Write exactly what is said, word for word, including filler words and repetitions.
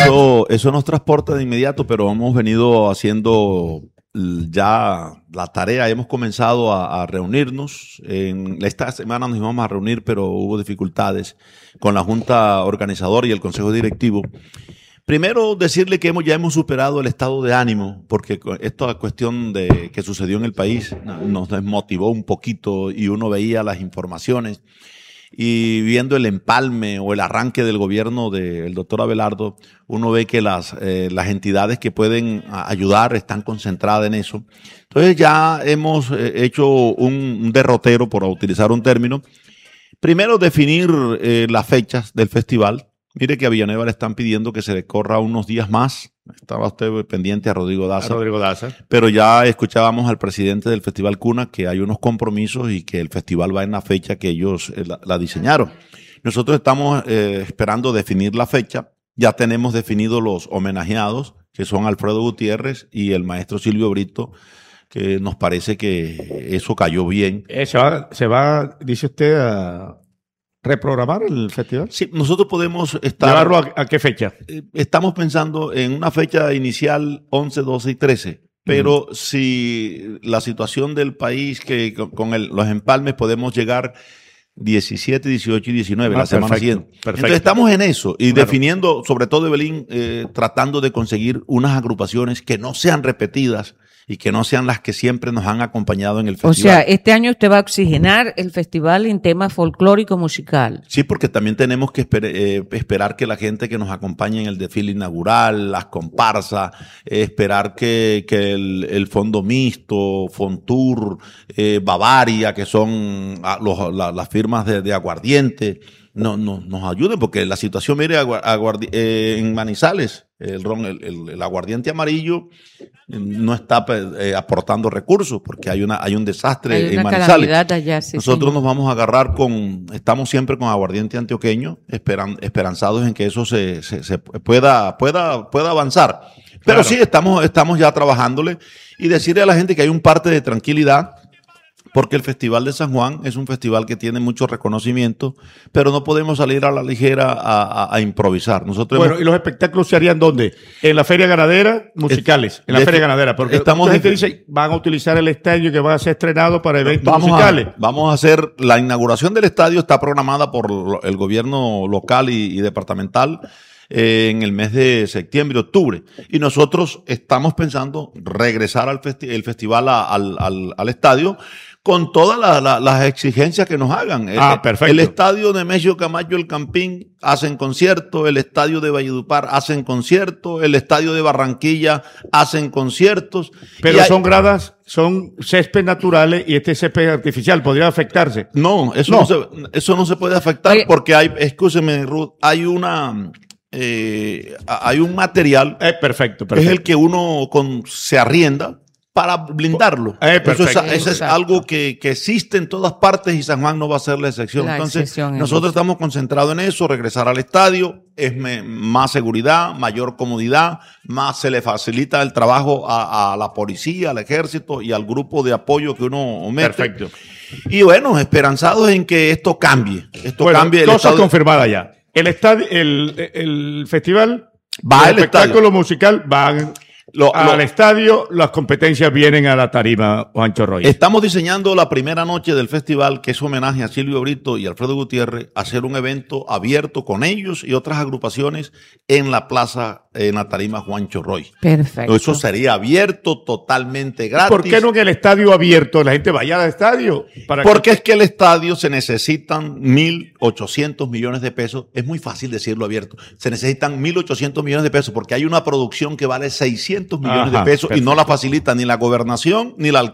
Eso, eso nos transporta de inmediato, pero hemos venido haciendo ya la tarea, hemos comenzado a, a reunirnos. En esta semana nos íbamos a reunir, pero hubo dificultades con la Junta Organizadora y el Consejo Directivo. Primero, decirle que hemos, ya hemos superado el estado de ánimo, porque esta cuestión de que sucedió en el país nos desmotivó un poquito y uno veía las informaciones y viendo el empalme o el arranque del gobierno del doctor Abelardo, uno ve que las, eh, las entidades que pueden ayudar están concentradas en eso. Entonces ya hemos hecho un, un derrotero, por utilizar un término. Primero, definir eh, las fechas del festival. Mire que a Villanueva le están pidiendo que se le corra unos días más. Estaba usted pendiente a Rodrigo Daza. A Rodrigo Daza. Pero ya escuchábamos al presidente del Festival Cuna que hay unos compromisos y que el festival va en la fecha que ellos eh, la, la diseñaron. Nosotros estamos eh, esperando definir la fecha. Ya tenemos definidos los homenajeados, que son Alfredo Gutiérrez y el maestro Silvio Brito, que nos parece que eso cayó bien. Eh, se, va, se va, dice usted, a reprogramar el festival. Sí, nosotros podemos estar... ¿Llevarlo a, a qué fecha? Eh, estamos pensando en una fecha inicial once, doce y trece, pero uh-huh. si la situación del país, que con, con el, los empalmes podemos llegar diecisiete, dieciocho y diecinueve, ah, la semana siguiente. Perfecto. Entonces estamos en eso y claro. definiendo, sobre todo Evelyn, eh, tratando de conseguir unas agrupaciones que no sean repetidas y que no sean las que siempre nos han acompañado en el festival. O sea, este año usted va a oxigenar el festival en tema folclórico musical. Sí, porque también tenemos que esper eh, esperar que la gente que nos acompañe en el desfile inaugural, las comparsas, eh, esperar que, que el, el Fondo Mixto, Fontour, eh, Bavaria, que son a, los, la, las firmas de, de aguardiente, no, no, nos ayuden, porque la situación, mire, aguardi eh, en Manizales, el, ron, el, el, el aguardiente amarillo no está eh, aportando recursos porque hay una hay un desastre hay una en Manizales. Allá, sí, Nosotros señor. nos vamos a agarrar con, estamos siempre con aguardiente antioqueño, esperan, esperanzados en que eso se, se, se pueda, pueda, pueda avanzar. Pero claro. sí, estamos, estamos ya trabajándole y decirle a la gente que hay un parte de tranquilidad, porque el Festival de San Juan es un festival que tiene mucho reconocimiento, pero no podemos salir a la ligera a, a, a improvisar. Nosotros bueno, hemos... ¿y los espectáculos se harían dónde? En la Feria Ganadera, musicales, en la Feria Ganadera, porque estamos mucha gente dice van a utilizar el estadio que va a ser estrenado para eventos vamos musicales. A, vamos a hacer, la inauguración del estadio está programada por el gobierno local y, y departamental en el mes de septiembre, octubre. Y nosotros estamos pensando regresar al festi el festival a, al, al, al estadio con todas la, la, las exigencias que nos hagan. Ah, el, perfecto. El estadio de Nemesio Camacho, el Campín, hacen concierto, el estadio de Valledupar hacen concierto, el estadio de Barranquilla hacen conciertos. Pero hay... son gradas, son césped naturales y este césped artificial podría afectarse. No, eso no, no, se, eso no se puede afectar Oye. porque hay, escúcheme, Ruth, hay una... Eh, hay un material eh, perfecto, perfecto. es el que uno con, se arrienda para blindarlo. Eh, eso es, eso es algo que, que existe en todas partes y San Juan no va a ser la excepción. La Entonces, excepción nosotros es estamos concentrados en eso, regresar al estadio, es me, más seguridad, mayor comodidad, más se le facilita el trabajo a, a la policía, al ejército y al grupo de apoyo que uno mete. Perfecto. Y bueno, esperanzados en que esto cambie. Esto bueno, cambie. Cosas confirmadas ya. El estadio, el, el festival, va el espectáculo estadio. musical van lo, al lo, estadio, las competencias vienen a la tarima Juancho Roy. Estamos diseñando la primera noche del festival, que es homenaje a Silvio Brito y Alfredo Gutiérrez, hacer un evento abierto con ellos y otras agrupaciones en la plaza, en la tarima Juancho Roy. Perfecto. Eso sería abierto, totalmente gratis. ¿Por qué no en el estadio abierto la gente vaya al estadio? Para Porque que... es que el estadio se necesitan mil ochocientos millones de pesos. Es muy fácil decirlo abierto. Se necesitan mil ochocientos millones de pesos porque hay una producción que vale seiscientos millones Ajá, de pesos perfecto. Y no la facilita ni la gobernación ni la,